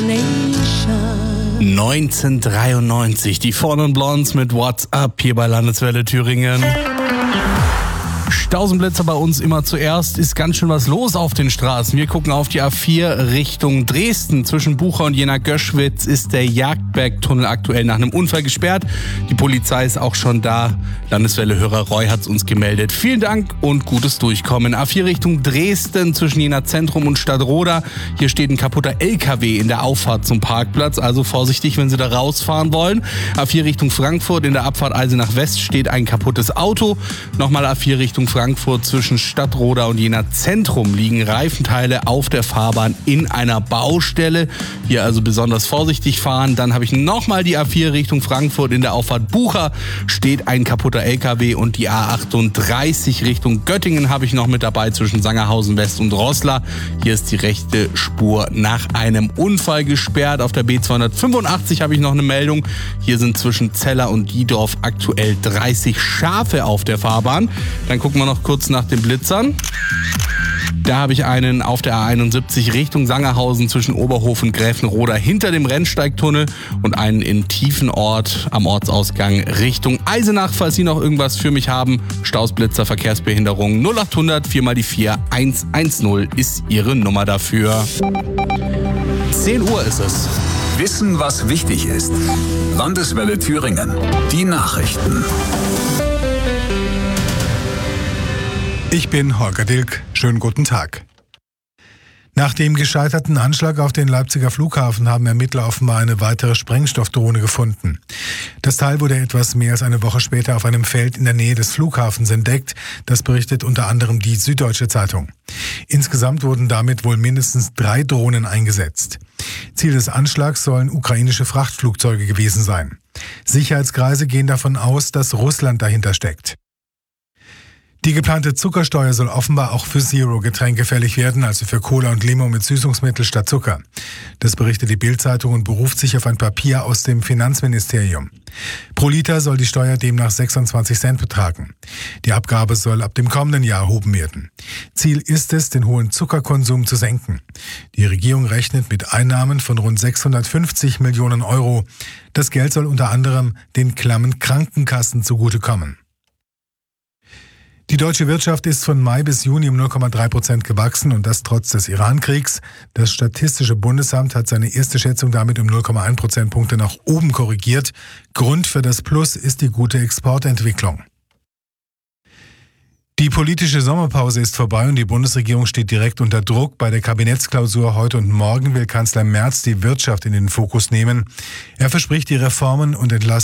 nation. 1993, die Four Blondes mit What's Up hier bei Landeswelle Thüringen. Stausenblitzer bei uns immer zuerst, ist ganz schön was los auf den Straßen. Wir gucken auf die A4 Richtung Dresden. Zwischen Bucha und Jena-Göschwitz ist der Jagdbergtunnel aktuell nach einem Unfall gesperrt. Die Polizei ist auch schon da. Landeswelle-Hörer Roy hat es uns gemeldet. Vielen Dank und gutes Durchkommen. A4 Richtung Dresden zwischen Jena Zentrum und Stadtroda. Hier steht ein kaputter LKW in der Auffahrt zum Parkplatz. Also vorsichtig, wenn Sie da rausfahren wollen. A4 Richtung Frankfurt in der Abfahrt Eisenach West steht ein kaputtes Auto. Nochmal A4 Richtung Frankfurt zwischen Stadtroda und Jena Zentrum liegen Reifenteile auf der Fahrbahn in einer Baustelle. Hier also besonders vorsichtig fahren. Dann habe ich nochmal die A4 Richtung Frankfurt in der Auffahrt Bucha steht ein kaputter LKW und die A38 Richtung Göttingen habe ich noch mit dabei zwischen Sangerhausen West und Roßla. Hier ist die rechte Spur nach einem Unfall gesperrt. Auf der B285 habe ich noch eine Meldung. Hier sind zwischen Zeller und Diedorf aktuell 30 Schafe auf der Fahrbahn. Dann gucken wir noch kurz nach den Blitzern. Da habe ich einen auf der A71 Richtung Sangerhausen zwischen Oberhof und Gräfenroda hinter dem Rennsteigtunnel und einen in Tiefenort am Ortsausgang Richtung Eisenach. Falls Sie noch irgendwas für mich haben, Stausblitzer, Verkehrsbehinderung 0800 4 mal die 4 110 ist Ihre Nummer dafür. 10 Uhr ist es. Wissen, was wichtig ist. Landeswelle Thüringen. Die Nachrichten. Ich bin Holger Dilk. Schönen guten Tag. Nach dem gescheiterten Anschlag auf den Leipziger Flughafen haben Ermittler offenbar eine weitere Sprengstoffdrohne gefunden. Das Teil wurde etwas mehr als eine Woche später auf einem Feld in der Nähe des Flughafens entdeckt. Das berichtet unter anderem die Süddeutsche Zeitung. Insgesamt wurden damit wohl mindestens 3 Drohnen eingesetzt. Ziel des Anschlags sollen ukrainische Frachtflugzeuge gewesen sein. Sicherheitskreise gehen davon aus, dass Russland dahinter steckt. Die geplante Zuckersteuer soll offenbar auch für Zero-Getränke fällig werden, also für Cola und Limo mit Süßungsmittel statt Zucker. Das berichtet die Bild-Zeitung und beruft sich auf ein Papier aus dem Finanzministerium. Pro Liter soll die Steuer demnach 26 Cent betragen. Die Abgabe soll ab dem kommenden Jahr erhoben werden. Ziel ist es, den hohen Zuckerkonsum zu senken. Die Regierung rechnet mit Einnahmen von rund 650 Millionen Euro. Das Geld soll unter anderem den klammen Krankenkassen zugutekommen. Die deutsche Wirtschaft ist von Mai bis Juni um 0,3% gewachsen und das trotz des Iran-Kriegs. Das Statistische Bundesamt hat seine erste Schätzung damit um 0,1 Prozentpunkte nach oben korrigiert. Grund für das Plus ist die gute Exportentwicklung. Die politische Sommerpause ist vorbei und die Bundesregierung steht direkt unter Druck. Bei der Kabinettsklausur heute und morgen will Kanzler Merz die Wirtschaft in den Fokus nehmen. Er verspricht die Reformen und